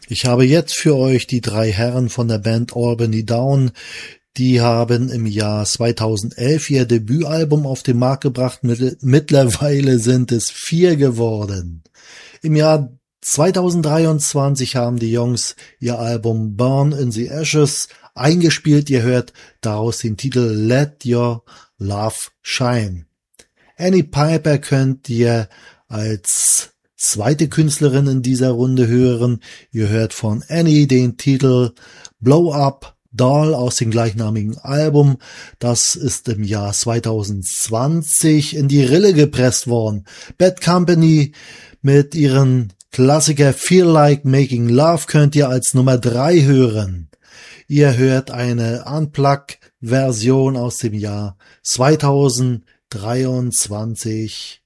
Ich habe jetzt für euch die drei Herren von der Band Albany Down. Die haben im Jahr 2011 ihr Debütalbum auf den Markt gebracht. Mittlerweile sind es 4 geworden. Im Jahr 2023 haben die Jungs ihr Album Burn in the Ashes eingespielt. Ihr hört daraus den Titel Let Your Love Shine. Annie Piper könnt ihr als zweite Künstlerin in dieser Runde hören. Ihr hört von Annie den Titel Blow Up Doll aus dem gleichnamigen Album. Das ist im Jahr 2020 in die Rille gepresst worden. Bad Company mit ihren Klassiker Feel Like Making Love könnt ihr als Nummer 3 hören. Ihr hört eine Unplugged-Version aus dem Jahr 2023.